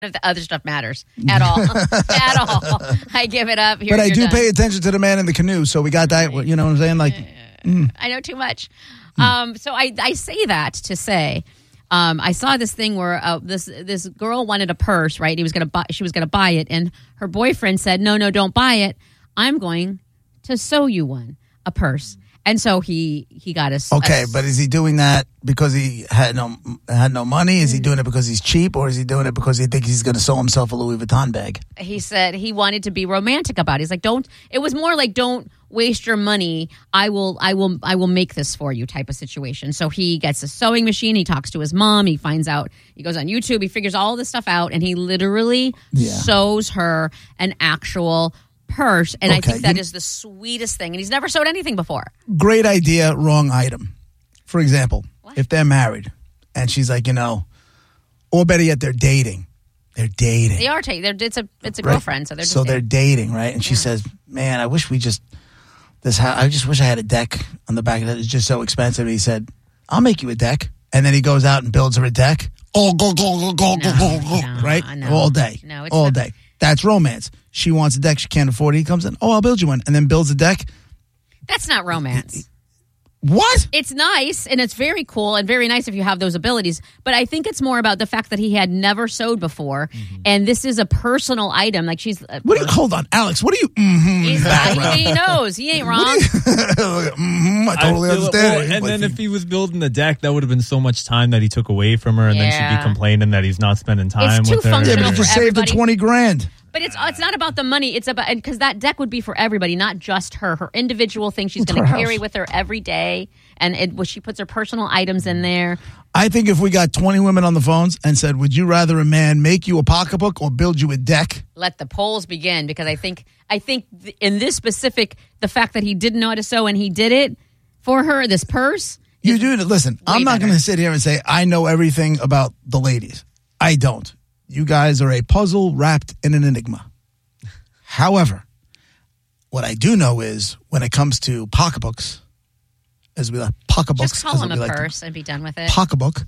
If the other stuff matters at all. At all. I give it up. But I do pay attention to the man in the canoe, so we got that. You know what I'm saying? Like, I know too much. So I say that to say, I saw this thing where this girl wanted a purse, right? She was going to buy it, and her boyfriend said, "No, don't buy it. I'm going to sew you a purse." And so he got us. Okay, but is he doing that because he had no money? Is he doing it because he's cheap, or is he doing it because he thinks he's going to sew himself a Louis Vuitton bag? He said he wanted to be romantic about it. He's like, don't. It was more like, don't waste your money. I will make this for you type of situation. So he gets a sewing machine. He talks to his mom. He finds out. He goes on YouTube. He figures all this stuff out, and he literally sews her an actual purse, and I think that is the sweetest thing, and he's never sewed anything before. Great idea, wrong item. For example, if they're married and she's like, or better yet, they're dating. They are dating. It's a girlfriend, so they're just they're dating, right? And she says, "Man, I wish I just wish I had a deck on the back of it. It's just so expensive." And he said, "I'll make you a deck," and then he goes out and builds her a deck. Go, right? All day. No, it's all not. day. That's romance. She wants a deck. She can't afford it. He comes in. "Oh, I'll build you one." And then builds a deck. That's not romance. What? It's nice, and it's very cool and very nice if you have those abilities. But I think it's more about the fact that he had never sewed before, and this is a personal item. Like hold on, Alex. What are you? He knows. He ain't wrong. I totally understand. And then if he was building the deck, that would have been so much time that he took away from her, and then she'd be complaining that he's not spending time with her. Functional but you just saved the $20,000. But it's not about the money. It's about, because that deck would be for everybody, not just her individual thing she's going to carry with her every day. And she puts her personal items in there. I think if we got 20 women on the phones and said, "Would you rather a man make you a pocketbook or build you a deck?" Let the polls begin, because I think in this specific, the fact that he didn't know how to sew and he did it for her, this purse. You do. Listen, I'm not going to sit here and say I know everything about the ladies. I don't. You guys are a puzzle wrapped in an enigma. However, what I do know is when it comes to pocketbooks, as we like pocketbooks, just call them a purse and be done with it. Pocketbook,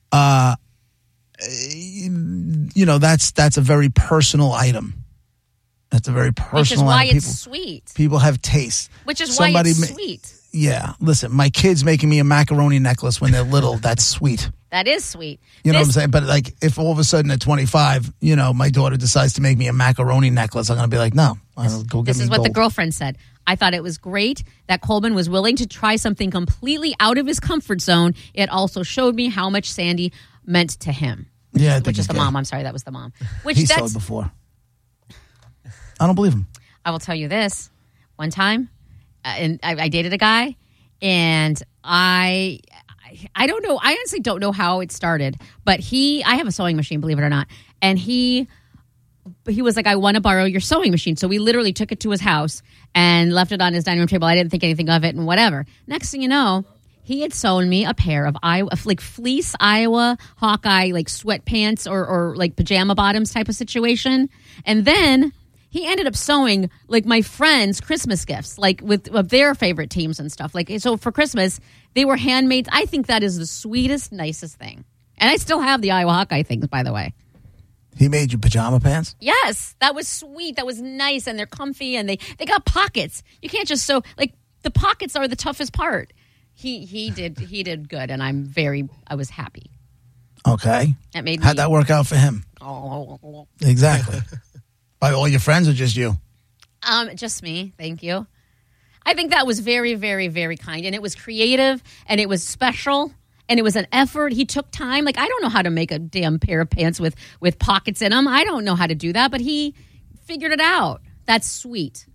that's a very personal item. That's a very personal item. Which is why it's sweet. People have taste. Which is why it's sweet. Yeah, listen, my kid's making me a macaroni necklace when they're little. That's sweet. That is sweet. You know what I'm saying? But like, if all of a sudden at 25, my daughter decides to make me a macaroni necklace, I'm going to be like, no. This is what the girlfriend said. I thought it was great that Coleman was willing to try something completely out of his comfort zone. It also showed me how much Sandy meant to him. Yeah, which is the mom. I'm sorry, that was the mom. He sewed before. I don't believe him. I will tell you this. One time, and I dated a guy, and I don't know. I honestly don't know how it started, but I have a sewing machine, believe it or not, and he was like, "I want to borrow your sewing machine." So we literally took it to his house and left it on his dining room table. I didn't think anything of it and whatever. Next thing you know, he had sewn me a pair of fleece Iowa Hawkeye sweatpants or pajama bottoms type of situation, and then he ended up sewing my friends' Christmas gifts, with their favorite teams and stuff. So for Christmas, they were handmade. I think that is the sweetest, nicest thing. And I still have the Iowa Hawkeye things, by the way. He made you pajama pants? Yes, that was sweet. That was nice, and they're comfy, and they got pockets. You can't just sew the pockets are the toughest part. He did good, and I was happy. Okay. How'd that work out for him? Oh, exactly. By all your friends or just you? Just me. Thank you. I think that was very, very, very kind. And it was creative, and it was special, and it was an effort. He took time. I don't know how to make a damn pair of pants with pockets in them. I don't know how to do that, but he figured it out. That's sweet.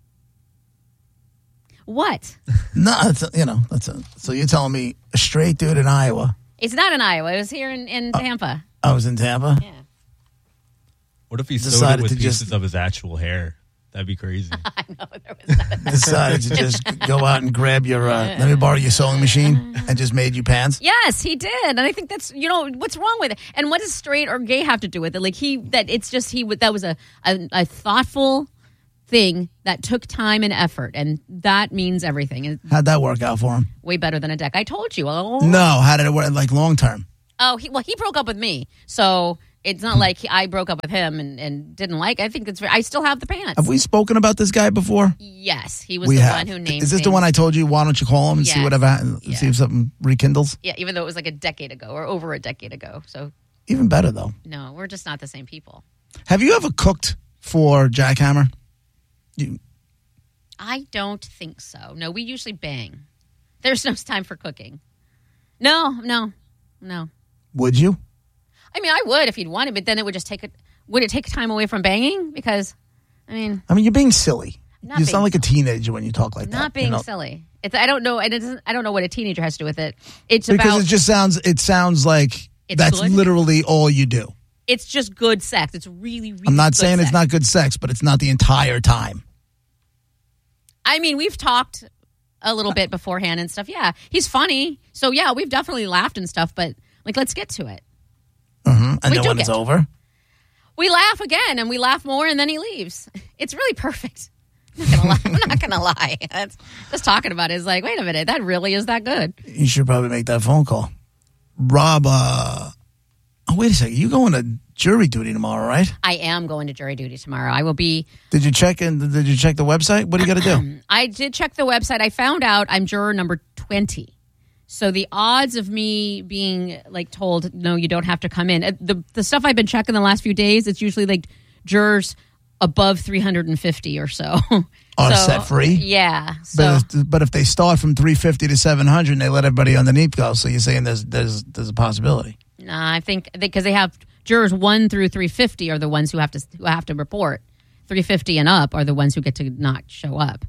What? No, so you're telling me a straight dude in Iowa. It's not in Iowa. It was here in Tampa. I was in Tampa? Yeah. What if he sewed it with pieces of his actual hair? That'd be crazy. I know. There was not decided to just go out and grab your, let me borrow your sewing machine, and just made you pants? Yes, he did. And I think that's, what's wrong with it? And what does straight or gay have to do with it? That was a thoughtful thing that took time and effort, and that means everything. How'd that work out for him? Way better than a deck. I told you. No, how did it work, long term? Oh, he broke up with me, so It's not like I broke up with him and didn't like. I think I still have the pants. Have we spoken about this guy before? Yes, he was one who named. Is this the one I told you? Why don't you call him and see whatever, see if something rekindles? Yeah, even though it was like a decade ago or over a decade ago. So even better though. No, we're just not the same people. Have you ever cooked for Jackhammer? I don't think so. No, we usually bang. There's no time for cooking. No. Would you? I mean, I would if you'd wanted, but then it would just would it take time away from banging? Because, I mean, you're being silly. You sound like a teenager when you talk like that. Not being silly. I don't know, and I don't know what a teenager has to do with it. Because it sounds like that's good? Literally all you do. It's just good sex. It's really, really. I'm not saying it's not good sex, but it's not the entire time. I mean, we've talked a little bit beforehand and stuff. Yeah, he's funny, so yeah, we've definitely laughed and stuff. But like, let's get to it. Mm-hmm. And then when it's over, we laugh again, and we laugh more, and then he leaves. It's really perfect. I'm not gonna lie. That's, just talking about it is like, wait a minute, that really is that good. You should probably make that phone call, Rob. Wait a second, you going to jury duty tomorrow, right? I am going to jury duty tomorrow. I will be. Did you check the website? What do you got to do? I did check the website. I found out I'm juror number 20. So the odds of me being like told, no, you don't have to come in. The stuff I've been checking the last few days, it's usually like jurors above 350 or so. Are set free? Yeah. So. But if they start from 350 to 700 and they let everybody underneath go, so you're saying there's a possibility? I think because they have jurors 1 through 350 are the ones who have to report. 350 and up are the ones who get to not show up.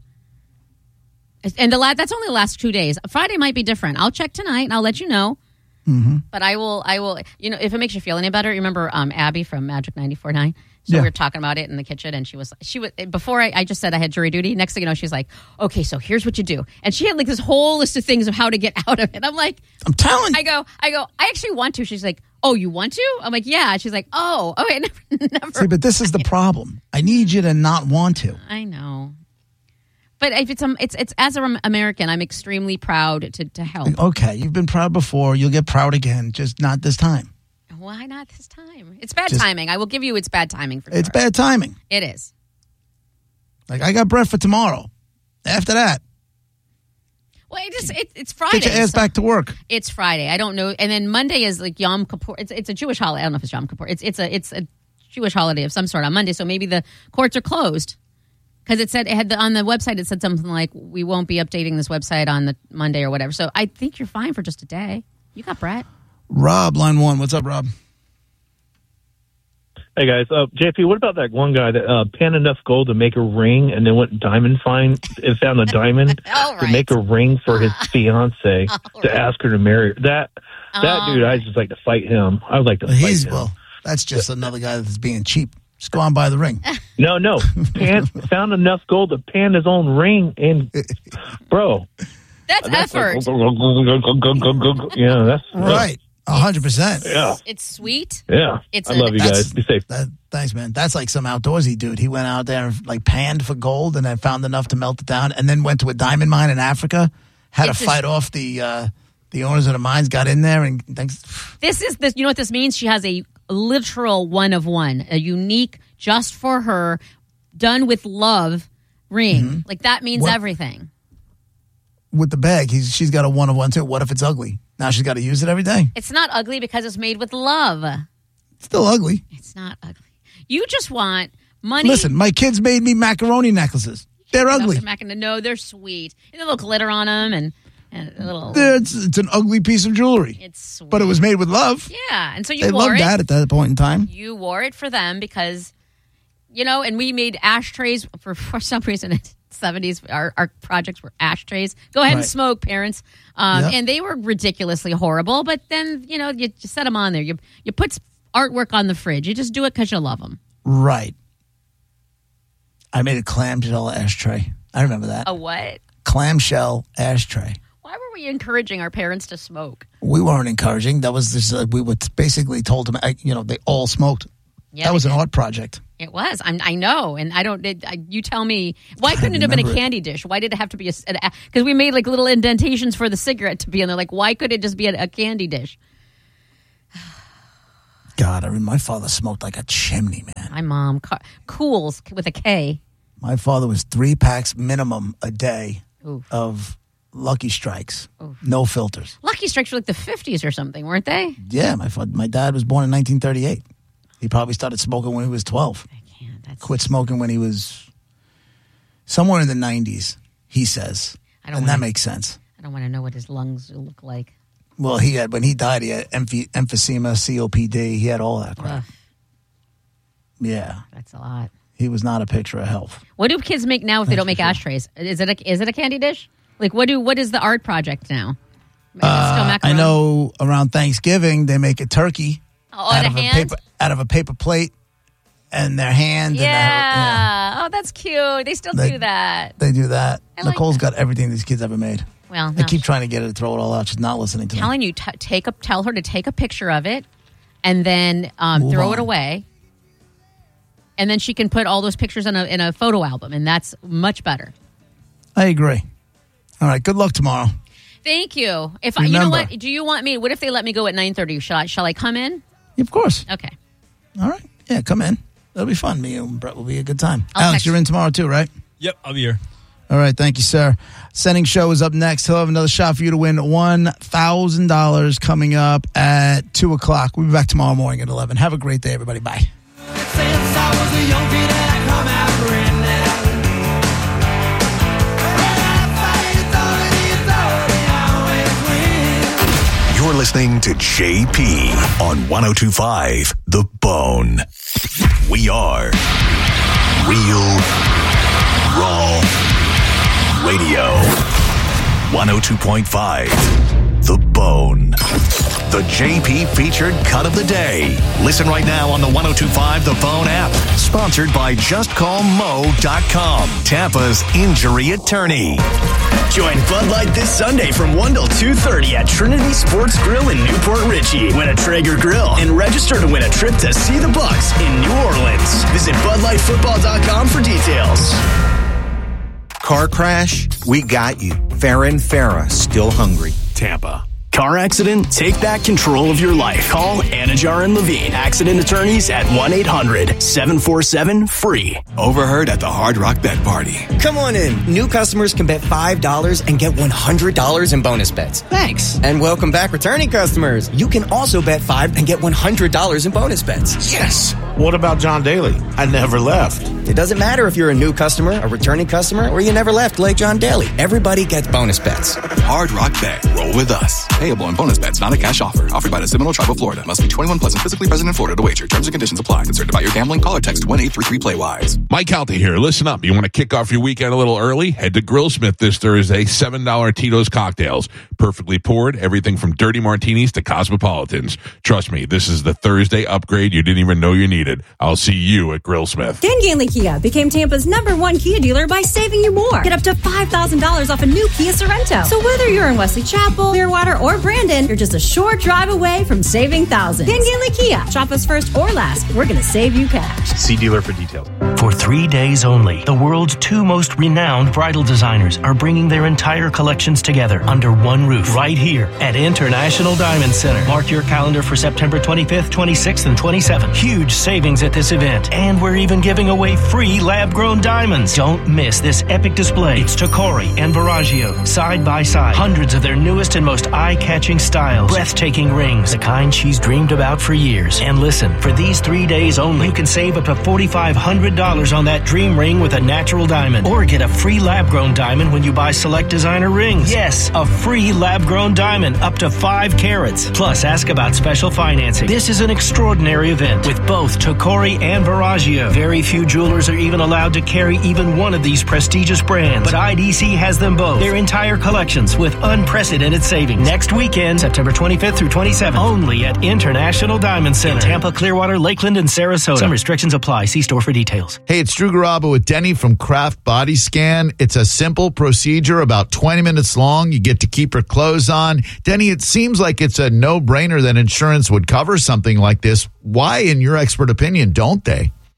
And that's only the last 2 days. Friday might be different. I'll check tonight and I'll let you know. Mm-hmm. But I will. If it makes you feel any better, you remember Abby from Magic 94.9? So we were talking about it in the kitchen, and she was before I just said I had jury duty. Next thing you know, she's like, "Okay, so here's what you do," and she had like this whole list of things of how to get out of it. I'm like, "I'm telling." I go. I actually want to. She's like, "Oh, you want to?" I'm like, "Yeah." She's like, "Oh, okay." Never. See, but this is the problem. I need you to not want to. I know. But if it's as an American, I'm extremely proud to help. Okay, you've been proud before. You'll get proud again, just not this time. Why not this time? It's bad timing. I will give you it's bad timing for sure. It's bad timing. It is. Like, I got bread for tomorrow. After that. Well, it's Friday. Get your ass back to work. It's Friday. I don't know. And then Monday is like Yom Kippur. It's a Jewish holiday. I don't know if it's Yom Kippur. It's a Jewish holiday of some sort on Monday. So maybe the courts are closed. Because it had on the website, it said something like, we won't be updating this website on the Monday or whatever. So I think you're fine for just a day. You got Brett. Rob, line 1. What's up, Rob? Hey, guys. JP, what about that one guy that panned enough gold to make a ring and then went diamond find and found a diamond to make a ring for his fiance to ask her to marry her? That dude, I'd just like to fight him. I would like to fight him. Well, that's just another guy that's being cheap. Just go on by the ring. No. Found enough gold to pan his own ring, and bro, that's effort. Like, yeah, that's right. 100%. Yeah, it's sweet. Yeah, I love you guys. Be safe. Thanks, man. That's like some outdoorsy dude. He went out there and like panned for gold, and then found enough to melt it down, and then went to a diamond mine in Africa. Had to fight off the owners of the mines. Got in there and thanks. This is this. You know what this means? She has a literal one of one, a unique, just for her, done with love ring. Mm-hmm. Like that means everything. With the bag, she's got a one of one too. What if it's ugly? Now she's got to use it every day. It's not ugly because it's made with love. It's still ugly. It's not ugly. You just want money. Listen, my kids made me macaroni necklaces. They're ugly. No, they're sweet. And a little glitter on them and a little. It's an ugly piece of jewelry. It's sweet. But it was made with love. Yeah, and so they loved that at that point in time. You wore it for them because, and we made ashtrays for some reason. In the 70s, our projects were ashtrays. Go ahead and smoke, parents. And they were ridiculously horrible. But then, you set them on there. You put artwork on the fridge. You just do it because you love them. Right. I made a clamshell ashtray. I remember that. A what? Clamshell ashtray. Why were we encouraging our parents to smoke? We weren't encouraging. That was just, we were basically told them, they all smoked. Yeah, that was an art project. It was. I know, and I don't. You tell me. Why couldn't it have been a candy dish? Why did it have to be because we made like little indentations for the cigarette to be in there? Like, why could it just be a candy dish? God, my father smoked like a chimney, man. My mom, Cools with a K. My father was 3 packs minimum a day of Lucky Strikes. Oof. No filters. Lucky Strikes were like the 50s or something, weren't they? Yeah, my dad was born in 1938. He probably started smoking when he was 12. I can't. Quit smoking when he was somewhere in the 90s, he says. That makes sense. I don't want to know what his lungs look like. Well, when he died, he had emphysema, COPD. He had all that crap. Ugh. Yeah. That's a lot. He was not a picture of health. What do kids make now if they don't make ashtrays? Is it a candy dish? Like, what is the art project now? Is it still macaroni? I know around Thanksgiving they make a turkey out of a paper plate and their hand. Yeah. Oh, that's cute. They still do that. They do that. Nicole's got everything these kids ever made. Well, I keep trying to get her to throw it all out. She's not listening to me. Telling you, tell her to take a picture of it, and then throw it away, and then she can put all those pictures in a photo album, and that's much better. I agree. All right. Good luck tomorrow. Thank you. You know what? Do you want me? What if they let me go at 9:30? Shall I come in? Of course. Okay. All right. Yeah, come in. That'll be fun. Me and Brett will be a good time. Alex, you're in tomorrow too, right? Yep, I'll be here. All right, thank you, sir. Sending Show is up next. He'll have another shot for you to win $1,000 coming up at 2 o'clock. We'll be back tomorrow morning at 11. Have a great day, everybody. Bye. You're listening to JP on 102.5 The Bone. We are Real Raw Radio. 102.5 The Bone. The JP featured cut of the day. Listen right now on the 102.5 The Bone app. Sponsored by JustCallMo.com, Tampa's injury attorney. Join Bud Light this Sunday from 1 till 2:30 at Trinity Sports Grill in Newport Richey. Win a Traeger grill and register to win a trip to see the Bucks in New Orleans. Visit BudLightFootball.com for details. Car crash? We got you. Farah Farah, still hungry. Tampa. Car accident? Take back control of your life. Call Anajar and Levine, accident attorneys at 1-800-747-FREE. Overheard at the Hard Rock Bet Party. Come on in. New customers can bet $5 and get $100 in bonus bets. Thanks. And welcome back, returning customers. You can also bet $5 and get $100 in bonus bets. Yes. What about John Daly? I never left. It doesn't matter if you're a new customer, a returning customer, or you never left like John Daly. Everybody gets bonus bets. Hard Rock Bet. Roll with us. Payable on bonus bets, not a cash offer. Offered by the Seminole Tribe of Florida. Must be 21 plus and physically present in Florida to wager. Terms and conditions apply. Concerned about your gambling? Call or text 1-833-PLAY-WISE. Mike Calta here. Listen up. You want to kick off your weekend a little early? Head to Grillsmith this Thursday. $7 Tito's cocktails. Perfectly poured. Everything from dirty martinis to cosmopolitans. Trust me, this is the Thursday upgrade you didn't even know you needed. I'll see you at Grillsmith. Dan Ganley Kia became Tampa's #1 Kia dealer by saving you more. Get up to $5,000 off a new Kia Sorrento. So whether you're in Wesley Chapel, Clearwater, or Brandon, you're just a short drive away from saving thousands. Dan Ganley Kia. Shop us first or last. We're going to save you cash. See dealer for details. For 3 days only, the world's 2 most renowned bridal designers are bringing their entire collections together under one roof right here at International Diamond Center. Mark your calendar for September 25th, 26th, and 27th. Huge savings at this event, and we're even giving away free lab-grown diamonds. Don't miss this epic display. It's Tacori and Verragio, side by side. Hundreds of their newest and most eye-catching styles. Breathtaking rings, the kind she's dreamed about for years. And listen, for these 3 days only, you can save up to $4,500 on that dream ring with a natural diamond. Or get a free lab-grown diamond when you buy select designer rings. Yes, a free lab-grown diamond up to 5 carats. Plus, ask about special financing. This is an extraordinary event with both Tacori and Verragio. Very few jewelers are even allowed to carry even one of these prestigious brands, but IDC has them both. Their entire collections with unprecedented savings. Next weekend, September 25th through 27th, only at International Diamond Center in Tampa, Clearwater, Lakeland, and Sarasota. Some restrictions apply. See store for details. Hey, it's Drew Garabo with Denny from Kraft Body Scan. It's a simple procedure, about 20 minutes long. You get to keep your clothes on. Denny, it seems like it's a no-brainer that insurance would cover something like this. Why, in your expert opinion, don't they?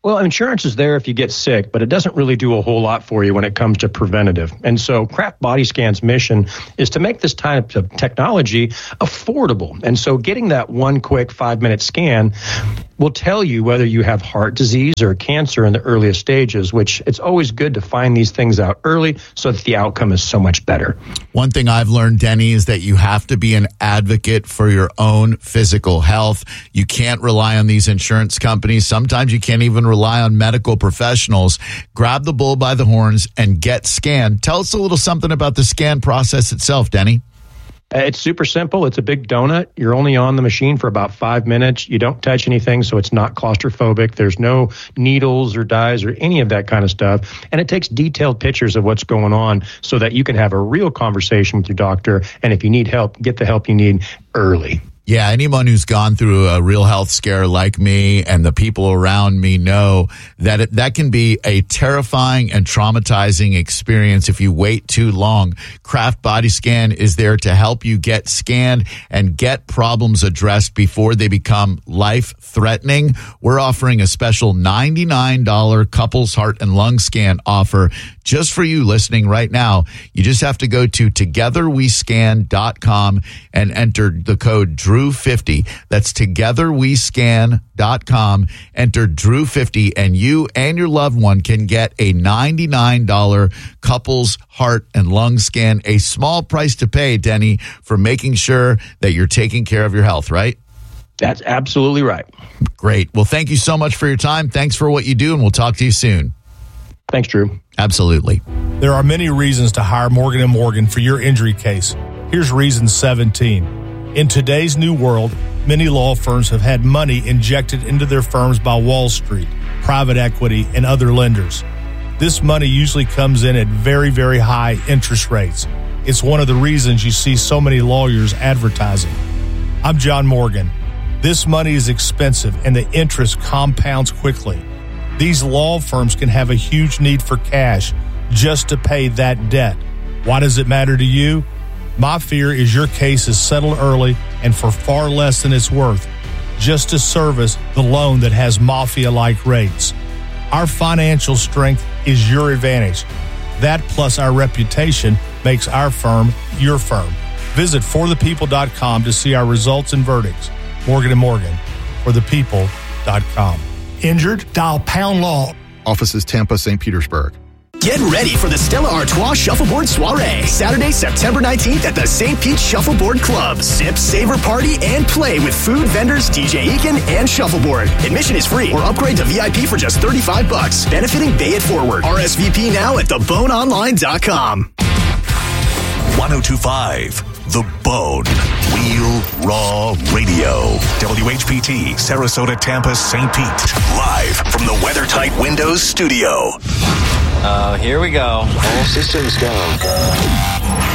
Well, insurance is there if you get sick, but it doesn't really do a whole lot for you when it comes to preventative. And so Kraft Body Scan's mission is to make this type of technology affordable. And so getting that one quick 5-minute scan will tell you whether you have heart disease or cancer in the earliest stages, which it's always good to find these things out early so that the outcome is so much better. One thing I've learned, Denny, is that you have to be an advocate for your own physical health. You can't rely on these insurance companies. Sometimes you can't even rely on medical professionals. Grab the bull by the horns and get scanned. Tell us a little something about the scan process itself, Denny. It's super simple. It's a big donut. You're only on the machine for about 5 minutes. You don't touch anything, so it's not claustrophobic. There's no needles or dyes or any of that kind of stuff. And it takes detailed pictures of what's going on so that you can have a real conversation with your doctor. And if you need help, get the help you need early. Yeah, anyone who's gone through a real health scare like me and the people around me know that that can be a terrifying and traumatizing experience if you wait too long. Kraft Body Scan is there to help you get scanned and get problems addressed before they become life-threatening. We're offering a special $99 couples heart and lung scan offer just for you listening right now. You just have to go to togetherwescan.com and enter the code DREW50. That's togetherwescan.com. Enter DREW50 and you and your loved one can get a $99 couples heart and lung scan. A small price to pay, Denny, for making sure that you're taking care of your health, right? That's absolutely right. Great. Well, thank you so much for your time. Thanks for what you do, and we'll talk to you soon. Thanks, Drew. Absolutely. There are many reasons to hire Morgan & Morgan for your injury case. Here's reason 17. In today's new world, many law firms have had money injected into their firms by Wall Street, private equity, and other lenders. This money usually comes in at very, very high interest rates. It's one of the reasons you see so many lawyers advertising. I'm John Morgan. This money is expensive and the interest compounds quickly. These law firms can have a huge need for cash just to pay that debt. Why does it matter to you? My fear is your case is settled early and for far less than it's worth, just to service the loan that has mafia-like rates. Our financial strength is your advantage. That plus our reputation makes our firm your firm. Visit forthepeople.com to see our results and verdicts. Morgan & Morgan, forthepeople.com. Injured? Dial Pound Law. Offices Tampa, St. Petersburg. Get ready for the Stella Artois Shuffleboard Soiree, Saturday, September 19th at the St. Pete Shuffleboard Club. Sip, savor, party, and play with food vendors DJ Eakin and Shuffleboard. Admission is free or upgrade to VIP for just $35, benefiting Bay It Forward. RSVP now at theboneonline.com. 102.5 The Bone. Real Raw Radio. WHPT, Sarasota, Tampa, St. Pete. Live from the WeatherTight Windows studio. Here we go. All systems go.